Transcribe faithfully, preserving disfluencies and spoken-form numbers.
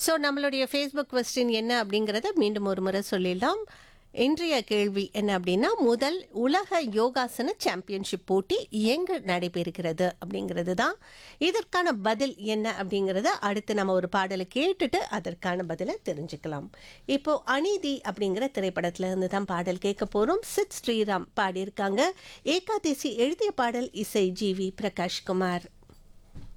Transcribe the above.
So நம்மளுடைய Facebook question என்ன அப்படிங்கிறத மீண்டும் ஒரு முறை சொல்லிடலாம். இன்றைய கேள்வி என்ன அப்படின்னா, முதல் உலக யோகாசன சாம்பியன்ஷிப் போட்டி எங்கு நடைபெறுகிறது அப்படிங்கிறது தான். இதற்கான பதில் என்ன அப்படிங்கிறத அடுத்து நம்ம ஒரு பாடலை கேட்டுட்டு அதற்கான பதிலை தெரிஞ்சுக்கலாம். இப்போ அநீதி அப்படிங்கிற திரைப்படத்துல இருந்து தான் பாடல் கேட்க போறோம். சித் ஸ்ரீராம் பாடியிருக்காங்க. ஏகாதேசி எழுதிய பாடல், இசை ஜி வி பிரகாஷ்குமார்.